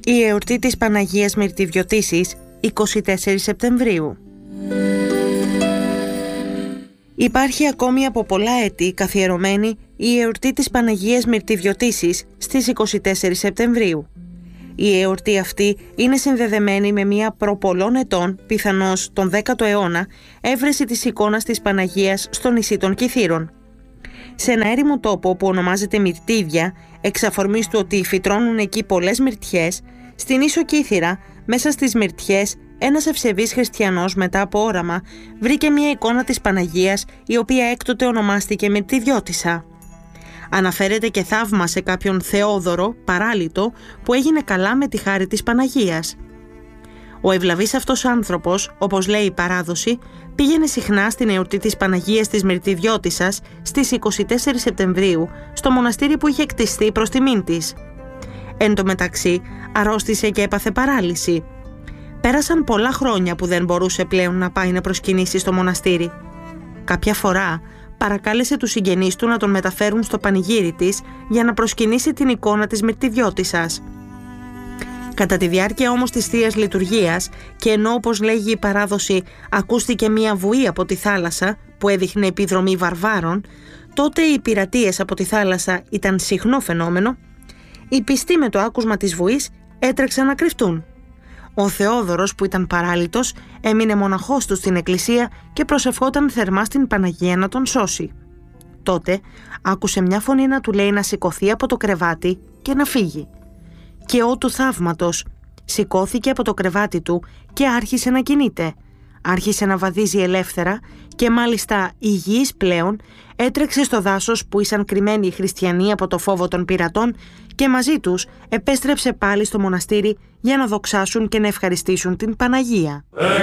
Η εορτή της Παναγίας Μυρτιβιωτίσης, 24 Σεπτεμβρίου. Υπάρχει ακόμη από πολλά έτη καθιερωμένη η εορτή της Παναγίας Μυρτιβιωτίσης στις 24 Σεπτεμβρίου. Η εορτή αυτή είναι συνδεδεμένη με μια προ πολλών ετών, πιθανώς τον 10ο αιώνα, έβρεση της εικόνας της Παναγίας στο νησί των Κυθύρων. Σε ένα έρημο τόπο που ονομάζεται Μυρτίδια, εξ αφορμής του ότι φυτρώνουν εκεί πολλές μυρτιές, στην Ίσο Κύθυρα, μέσα στις μυρτιές, ένας ευσεβής χριστιανός μετά από όραμα βρήκε μια εικόνα της Παναγίας, η οποία έκτοτε ονομάστηκε Μυρτιβιώτισσα. Αναφέρεται και θαύμα σε κάποιον Θεόδωρο, παράλυτο, που έγινε καλά με τη χάρη της Παναγίας. Ο ευλαβής αυτός άνθρωπος, όπως λέει η παράδοση, πήγαινε συχνά στην εορτή της Παναγίας της Μυρτιβιώτισσας στις 24 Σεπτεμβρίου, στο μοναστήρι που είχε κτιστεί προς τιμήν της. Εν τω μεταξύ, αρρώστησε και έπαθε παράλυση. Πέρασαν πολλά χρόνια που δεν μπορούσε πλέον να πάει να προσκυνήσει στο μοναστήρι. Κάποια φορά παρακάλεσε τους συγγενείς του να τον μεταφέρουν στο πανηγύρι της για να προσκυνήσει την εικόνα της Μυρτιβιώτισσας. Κατά τη διάρκεια όμως της Θείας Λειτουργίας, και ενώ όπως λέγει η παράδοση ακούστηκε μία βουή από τη θάλασσα που έδειχνε επιδρομή βαρβάρων, τότε οι πειρατείες από τη θάλασσα ήταν συχνό φαινόμενο, οι πιστοί με το άκουσμα της βουής έτρεξαν να κρυφτούν. Ο Θεόδωρος, που ήταν παράλυτος, έμεινε μοναχός του στην εκκλησία και προσευχόταν θερμά στην Παναγία να τον σώσει. Τότε άκουσε μια φωνή να του λέει να σηκωθεί από το κρεβάτι και να φύγει. Και ο του θαύματος σηκώθηκε από το κρεβάτι του και άρχισε να κινείται. Άρχισε να βαδίζει ελεύθερα και μάλιστα υγιής πλέον έτρεξε στο δάσος που ήσαν κρυμμένοι οι χριστιανοί από το φόβο των πειρατών και μαζί τους επέστρεψε πάλι στο μοναστήρι για να δοξάσουν και να ευχαριστήσουν την Παναγία.